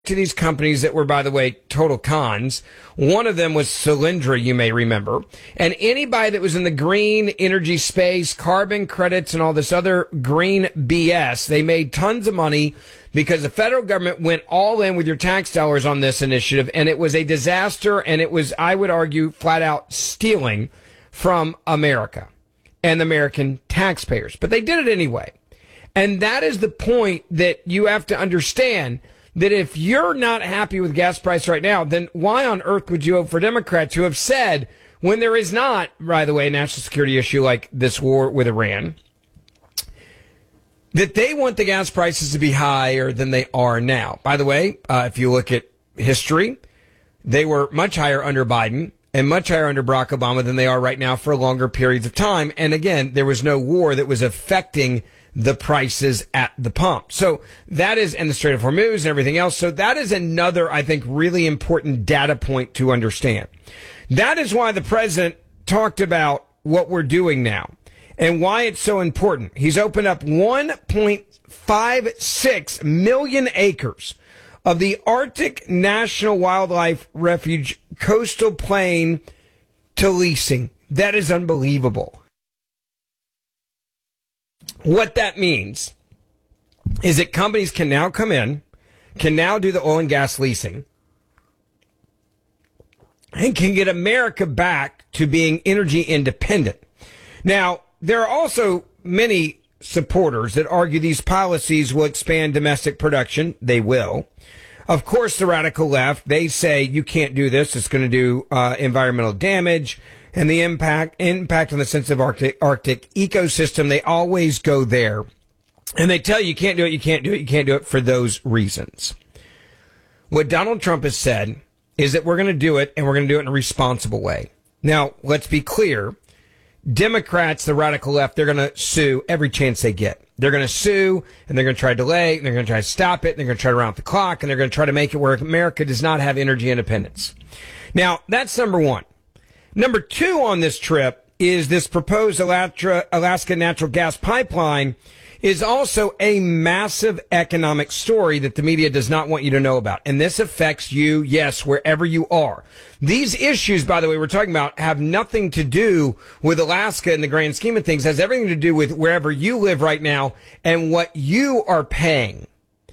to these companies that were, by the way, total cons. One of them was Solyndra, you may remember. And anybody that was in the green energy space, carbon credits and all this other green BS, they made tons of money because the federal government went all in with your tax dollars on this initiative. And it was a disaster. And it was, I would argue, flat out stealing from America and the American taxpayers. But they did it anyway. And that is the point that you have to understand, that if you're not happy with gas price right now, then why on earth would you vote for Democrats who have said, when there is not, by the way, a national security issue like this war with Iran, that they want the gas prices to be higher than they are now. By the way, if you look at history, they were much higher under Biden and much higher under Barack Obama than they are right now for longer periods of time. And again, there was no war that was affecting the prices at the pump. So that is, and the Strait of Hormuz and everything else. So that is another, I think, really important data point to understand. That is why the president talked about what we're doing now and why it's so important. He's opened up 1.56 million acres of the Arctic National Wildlife Refuge coastal plain to leasing. That is unbelievable. What that means is that companies can now come in, can now do the oil and gas leasing, and can get America back to being energy independent. Now, there are also many supporters that argue these policies will expand domestic production. They will. Of course, the radical left, they say you can't do this. It's going to do environmental damage. And the impact on the sensitive Arctic ecosystem, they always go there. And they tell you can't do it, you can't do it, you can't do it for those reasons. What Donald Trump has said is that we're going to do it, and we're going to do it in a responsible way. Now, let's be clear. Democrats, the radical left, they're going to sue every chance they get. They're going to sue, and they're going to try to delay, and they're going to try to stop it, and they're going to try to round the clock, and they're going to try to make it where America does not have energy independence. Now, that's number one. Number two on this trip is this proposed Alaska natural gas pipeline is also a massive economic story that the media does not want you to know about. And this affects you, yes, wherever you are. These issues, by the way, we're talking about have nothing to do with Alaska in the grand scheme of things. It has everything to do with wherever you live right now and what you are paying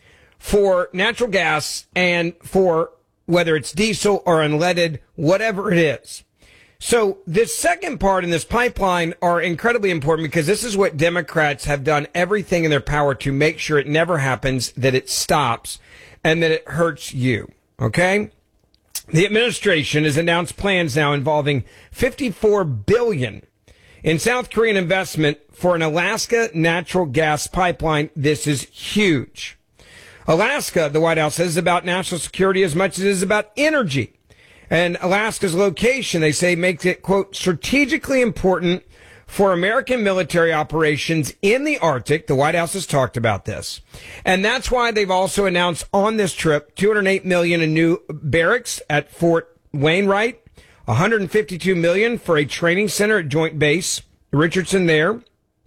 for natural gas and for whether it's diesel or unleaded, whatever it is. So this second part in this pipeline are incredibly important because this is what Democrats have done everything in their power to make sure it never happens, that it stops, and that it hurts you. Okay? The administration has announced plans now involving $54 billion in South Korean investment for an Alaska natural gas pipeline. This is huge. Alaska, the White House says, is about national security as much as it is about energy. And Alaska's location, they say, makes it, quote, strategically important for American military operations in the Arctic. The White House has talked about this. And that's why they've also announced on this trip $208 million in new barracks at Fort Wainwright, $152 million for a training center at Joint Base Richardson there,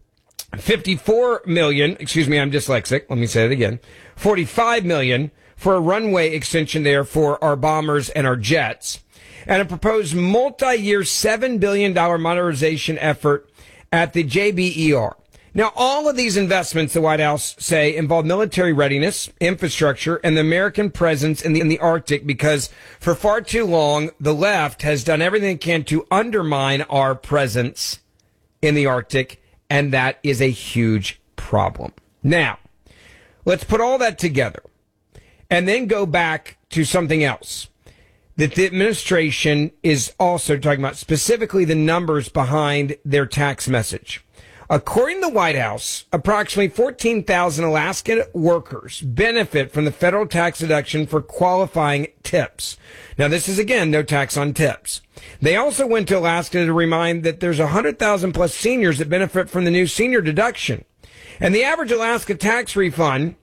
$54 million, excuse me, I'm dyslexic, let me say it again, $45 million for a runway extension there for our bombers and our jets, and a proposed multi-year $7 billion modernization effort at the JBER. Now, all of these investments, the White House say, involve military readiness, infrastructure, and the American presence in the Arctic, because for far too long, the left has done everything it can to undermine our presence in the Arctic, and that is a huge problem. Now, let's put all that together and then go back to something else that the administration is also talking about, specifically the numbers behind their tax message. According to the White House, approximately 14,000 Alaskan workers benefit from the federal tax deduction for qualifying tips. Now, this is, again, no tax on tips. They also went to Alaska to remind that there's 100,000 plus seniors that benefit from the new senior deduction. And the average Alaska tax refund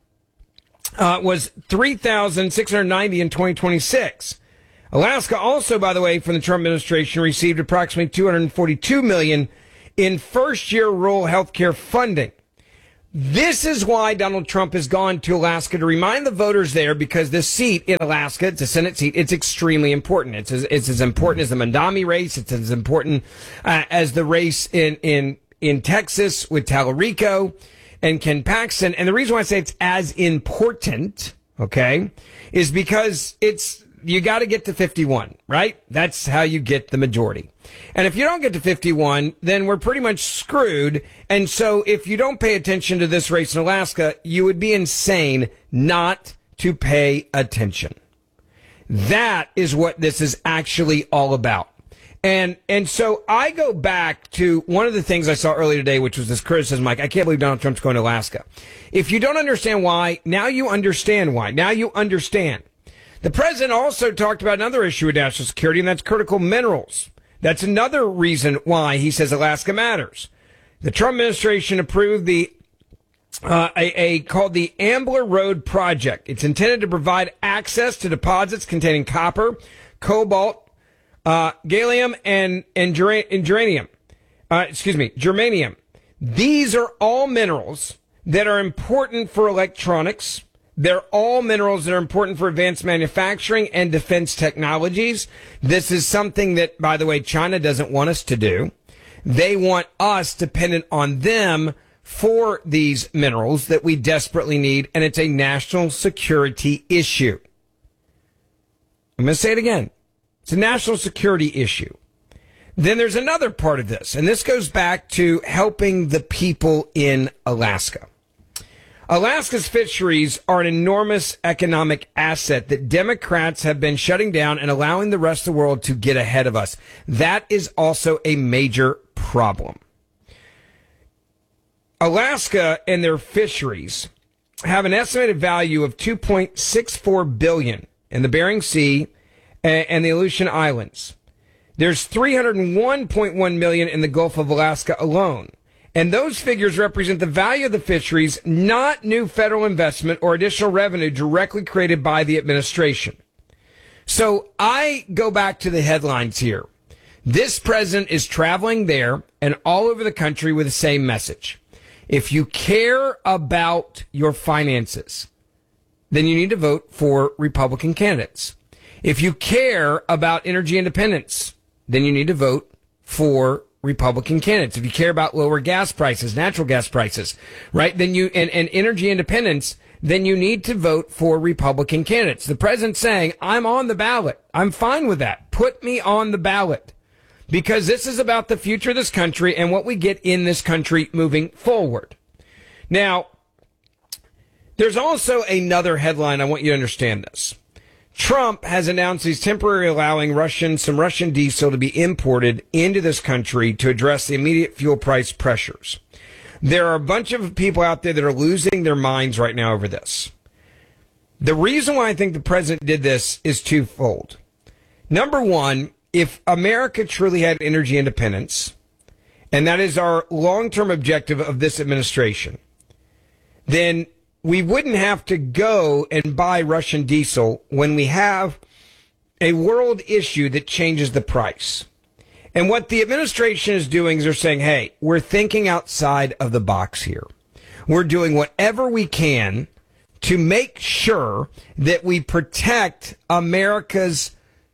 was $3,690 in 2026. Alaska also, by the way, from the Trump administration, received approximately $242 million in first-year rural health care funding. This is why Donald Trump has gone to Alaska to remind the voters there, because this seat in Alaska, it's a Senate seat, it's extremely important. It's as important as the Mandami race. It's as important as the race in Texas with Tallarico and Ken Paxton. And the reason why I say it's as important, okay, is because you got to get to 51, right? That's how you get the majority. And if you don't get to 51, then we're pretty much screwed. And so if you don't pay attention to this race in Alaska, you would be insane not to pay attention. That is what this is actually all about. And so I go back to one of the things I saw earlier today, which was this criticism, Mike, I can't believe Donald Trump's going to Alaska. If you don't understand why, now you understand why. Now you understand. The president also talked about another issue with national security, and that's critical minerals. That's another reason why he says Alaska matters. The Trump administration approved called the Ambler Road Project. It's intended to provide access to deposits containing copper, cobalt, gallium, and germanium. These are all minerals that are important for electronics. They're all minerals that are important for advanced manufacturing and defense technologies. This is something that, by the way, China doesn't want us to do. They want us dependent on them for these minerals that we desperately need, and it's a national security issue. I'm going to say it again. It's a national security issue. Then there's another part of this, and this goes back to helping the people in Alaska. Alaska's fisheries are an enormous economic asset that Democrats have been shutting down and allowing the rest of the world to get ahead of us. That is also a major problem. Alaska and their fisheries have an estimated value of $2.64 billion in the Bering Sea and the Aleutian Islands. There's $301.1 million in the Gulf of Alaska alone. And those figures represent the value of the fisheries, not new federal investment or additional revenue directly created by the administration. So I go back to the headlines here. This president is traveling there and all over the country with the same message. If you care about your finances, then you need to vote for Republican candidates. If you care about energy independence, then you need to vote for Republican candidates. If you care about lower gas prices, natural gas prices, right, then and energy independence, then you need to vote for Republican candidates. The president's saying, I'm on the ballot. I'm fine with that. Put me on the ballot. Because this is about the future of this country and what we get in this country moving forward. Now, there's also another headline. I want you to understand this. Trump has announced he's temporarily allowing some Russian diesel to be imported into this country to address the immediate fuel price pressures. There are a bunch of people out there that are losing their minds right now over this. The reason why I think the president did this is twofold. Number one, if America truly had energy independence, and that is our long-term objective of this administration, then we wouldn't have to go and buy Russian diesel when we have a world issue that changes the price. And what the administration is doing is they're saying, hey, we're thinking outside of the box here. We're doing whatever we can to make sure that we protect America's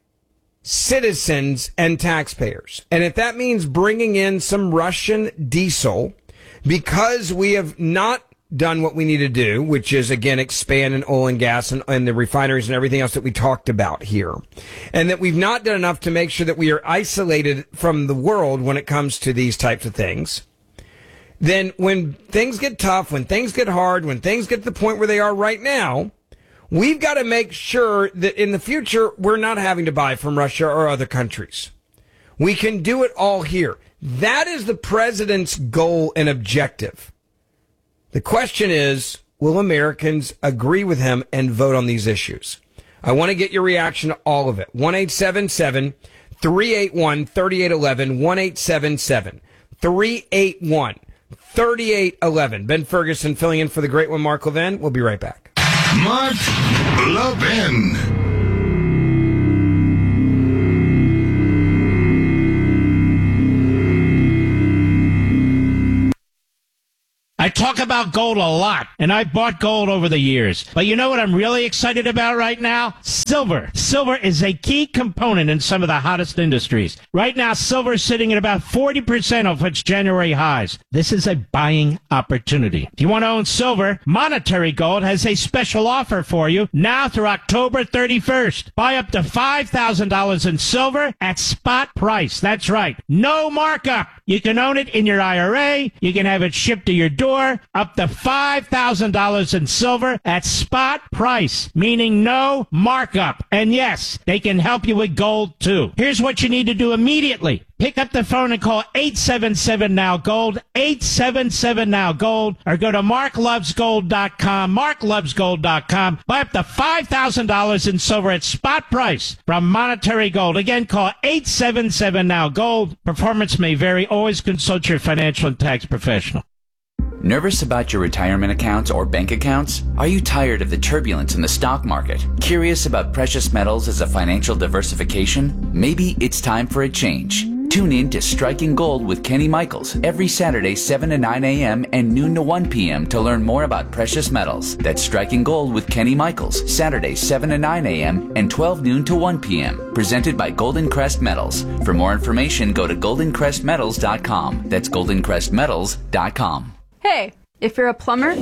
citizens and taxpayers. And if that means bringing in some Russian diesel because we have not done what we need to do, which is, again, expand in oil and gas and the refineries and everything else that we talked about here. And that we've not done enough to make sure that we are isolated from the world when it comes to these types of things. Then when things get tough, when things get hard, when things get to the point where they are right now, we've got to make sure that in the future, we're not having to buy from Russia or other countries. We can do it all here. That is the president's goal and objective. The question is, will Americans agree with him and vote on these issues? I want to get your reaction to all of it. 1-877-381-3811, 1-877-381-3811. Ben Ferguson filling in for the great one, Mark Levin. We'll be right back. Mark Levin. I talk about about gold a lot, and I've bought gold over the years. But you know what I'm really excited about right now? Silver. Silver is a key component in some of the hottest industries. Right now, silver is sitting at about 40% of its January highs. This is a buying opportunity. If you want to own silver, Monetary Gold has a special offer for you now through October 31st. Buy up to $5,000 in silver at spot price. That's right. No markup. You can own it in your IRA. You can have it shipped to your door. Up to $5,000 in silver at spot price, meaning no markup. And yes, they can help you with gold too. Here's what you need to do immediately. Pick up the phone and call 877-NOW-GOLD, 877-NOW-GOLD, or go to marklovesgold.com, marklovesgold.com. Buy up to $5,000 in silver at spot price from Monetary Gold. Again, call 877-NOW-GOLD. Performance may vary. Always consult your financial and tax professional. Nervous about your retirement accounts or bank accounts? Are you tired of the turbulence in the stock market? Curious about precious metals as a financial diversification? Maybe it's time for a change. Tune in to Striking Gold with Kenny Michaels every Saturday 7 to 9 a.m. and noon to 1 p.m. to learn more about precious metals. That's Striking Gold with Kenny Michaels, Saturday 7 to 9 a.m. and 12 noon to 1 p.m. Presented by Golden Crest Metals. For more information, go to goldencrestmetals.com. That's goldencrestmetals.com. Hey, if you're a plumber,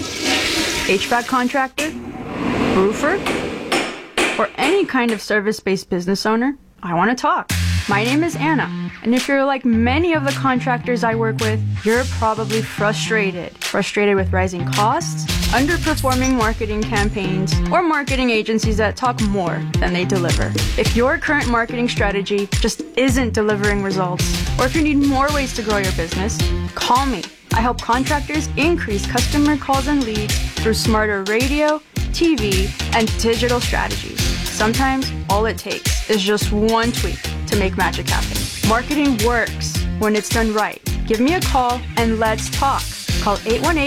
HVAC contractor, roofer, or any kind of service-based business owner, I want to talk. My name is Anna, and if you're like many of the contractors I work with, you're probably frustrated. Frustrated with rising costs, underperforming marketing campaigns, or marketing agencies that talk more than they deliver. If your current marketing strategy just isn't delivering results, or if you need more ways to grow your business, call me. I help contractors increase customer calls and leads through smarter radio, TV, and digital strategies. Sometimes all it takes is just one tweak to make magic happen. Marketing works when it's done right. Give me a call and let's talk. Call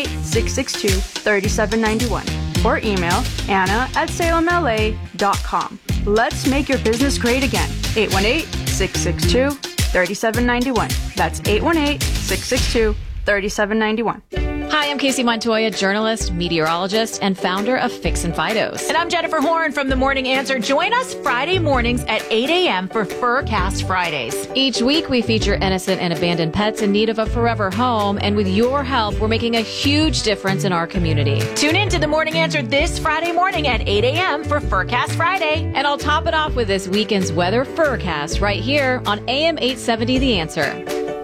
818-662-3791 or email anna@salemla.com. Let's make your business great again. 818-662-3791. That's 818-662-3791. Hi, I'm Casey Montoya, journalist, meteorologist, and founder of Fix and Fidos. And I'm Jennifer Horn from The Morning Answer. Join us Friday mornings at 8 a.m. for Furcast Fridays. Each week, we feature innocent and abandoned pets in need of a forever home. And with your help, we're making a huge difference in our community. Tune in to The Morning Answer this Friday morning at 8 a.m. for Furcast Friday. And I'll top it off with this weekend's weather Furcast right here on AM 870 The Answer.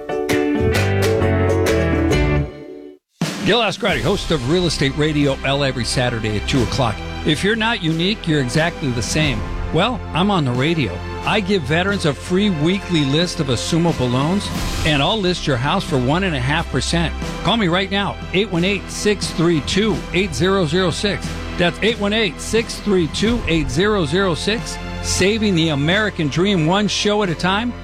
Gil Ascardi, host of Real Estate Radio L every Saturday at 2 o'clock. If you're not unique, you're exactly the same. Well, I'm on the radio. I give veterans a free weekly list of assumable loans, and I'll list your house for 1.5%. Call me right now, 818-632-8006. That's 818-632-8006. Saving the American dream one show at a time,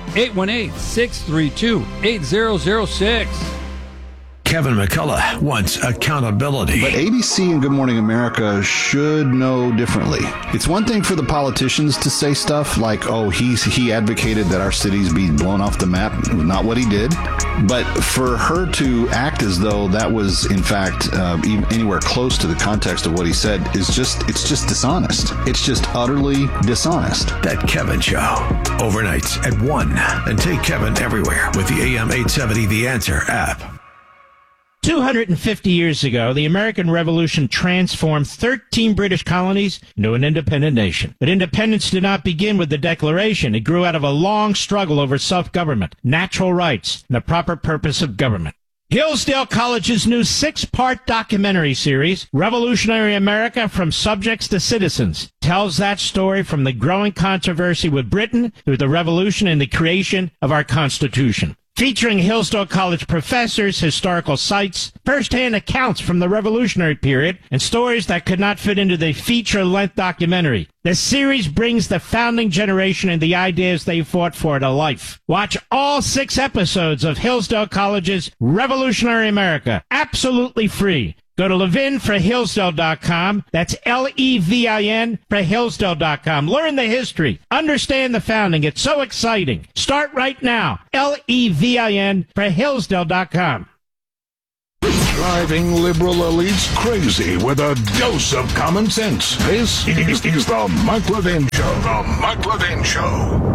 818-632-8006. Kevin McCullough wants accountability. But ABC and Good Morning America should know differently. It's one thing for the politicians to say stuff like, oh, he advocated that our cities be blown off the map. Not what he did. But for her to act as though that was, in fact, anywhere close to the context of what he said it's just dishonest. It's just utterly dishonest. That Kevin Show. Overnights at 1. And take Kevin everywhere with the AM 870 The Answer app. 250 years ago, the American Revolution transformed 13 British colonies into an independent nation. But independence did not begin with the Declaration. It grew out of a long struggle over self-government, natural rights, and the proper purpose of government. Hillsdale College's new 6-part documentary series, Revolutionary America from Subjects to Citizens, tells that story from the growing controversy with Britain through the Revolution and the creation of our Constitution. Featuring Hillsdale College professors, historical sites, first-hand accounts from the Revolutionary period, and stories that could not fit into the feature-length documentary. The series brings the founding generation and the ideas they fought for to life. Watch all 6 episodes of Hillsdale College's Revolutionary America, absolutely free. Go to levinforhillsdale.com. That's Levin for Hillsdale.com. Learn the history. Understand the founding. It's so exciting. Start right now. Levin for Hillsdale.com. Driving liberal elites crazy with a dose of common sense. This is the Mike Levin Show. The Mike Levin Show.